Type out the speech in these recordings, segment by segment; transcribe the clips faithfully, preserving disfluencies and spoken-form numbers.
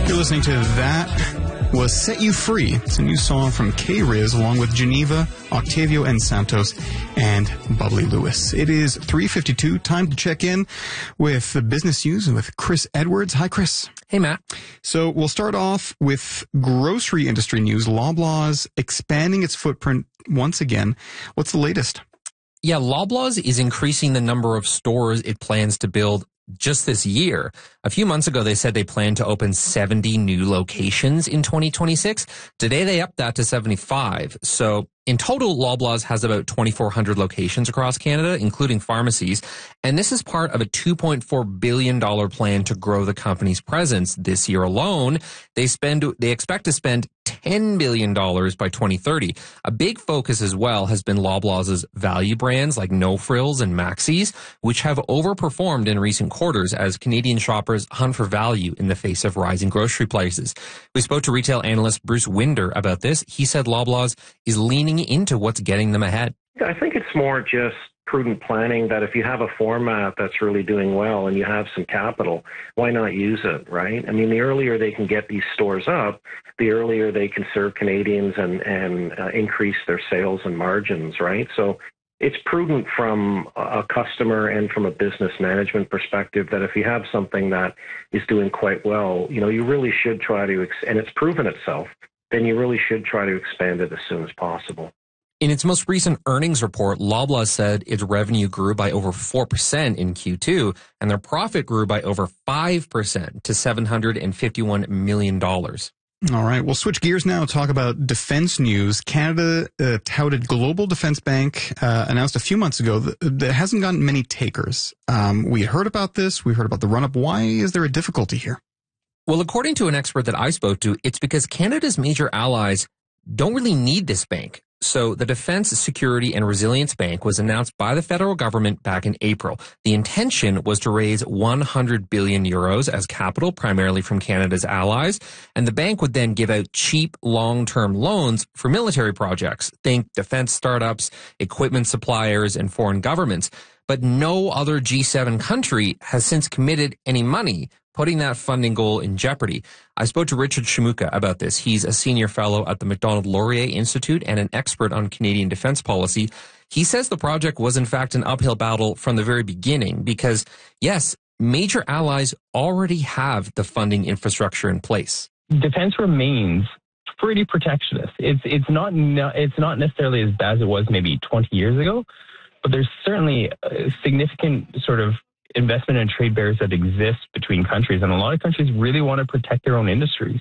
You're listening to That Was Set You Free. It's a new song from K-Riz along with Geneva, Octavio and Santos, and Bubbly Lewis. It is three fifty-two. Time to check in with the business news with Chris Edwards. Hi, Chris. Hey, Matt. So we'll start off with grocery industry news. Loblaws expanding its footprint once again. What's the latest? Yeah, Loblaws is increasing the number of stores it plans to build just this year. A few months ago, they said they plan to open seventy new locations in twenty twenty-six. Today, they upped that to seventy-five. So in total, Loblaws has about twenty-four hundred locations across Canada, including pharmacies. And this is part of a two point four billion dollars plan to grow the company's presence. This year alone, they spend, they expect to spend ten billion dollars by twenty thirty. A big focus as well has been Loblaws' value brands like No Frills and Maxis, which have overperformed in recent quarters as Canadian shoppers hunt for value in the face of rising grocery prices. We spoke to retail analyst Bruce Winder about this. He said Loblaws is leaning into what's getting them ahead. I think it's more just prudent planning that if you have a format that's really doing well and you have some capital, why not use it, right? I mean, the earlier they can get these stores up, the earlier they can serve Canadians and, and uh, increase their sales and margins, right? So it's prudent from a customer and from a business management perspective that if you have something that is doing quite well, you know, you really should try to, ex- and it's proven itself, then you really should try to expand it as soon as possible. In its most recent earnings report, Loblaws said its revenue grew by over four percent in Q two, and their profit grew by over five percent to seven hundred fifty-one million dollars. All right, we'll switch gears now and talk about defense news. Canada uh, touted Global Defense Bank uh, announced a few months ago that, that it hasn't gotten many takers. Um, we heard about this. We heard about the run-up. Why is there a difficulty here? Well, according to an expert that I spoke to, it's because Canada's major allies don't really need this bank. So the Defense, Security and Resilience Bank was announced by the federal government back in April. The intention was to raise one hundred billion euros as capital, primarily from Canada's allies, and the bank would then give out cheap long-term loans for military projects. Think defense startups, equipment suppliers, and foreign governments. But no other G seven country has since committed any money, putting that funding goal in jeopardy. I spoke to Richard Shimuka about this. He's a senior fellow at the Macdonald-Laurier Institute and an expert on Canadian defense policy. He says the project was in fact an uphill battle from the very beginning because, yes, major allies already have the funding infrastructure in place. Defense remains pretty protectionist. It's it's not it's not necessarily as bad as it was maybe twenty years ago, but there's certainly a significant sort of investment and trade barriers that exist between countries. And a lot of countries really want to protect their own industries.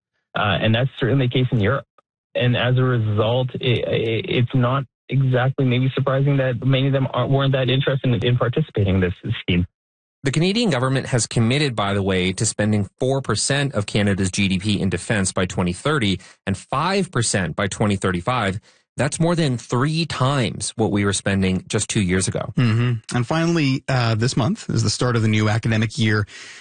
Uh, and that's certainly the case in Europe. And as a result, it, it, it's not exactly maybe surprising that many of them aren't, weren't that interested in, in participating in this scheme. The Canadian government has committed, by the way, to spending four percent of Canada's G D P in defense by twenty thirty and five percent by twenty thirty-five. That's more than three times what we were spending just two years ago. Mm-hmm. And finally, uh, this month is the start of the new academic year.